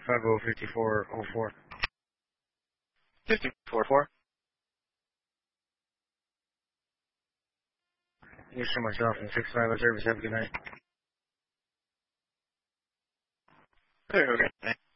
505404. 54-4. Houston, myself, and 65 service. Have a good night. Okay.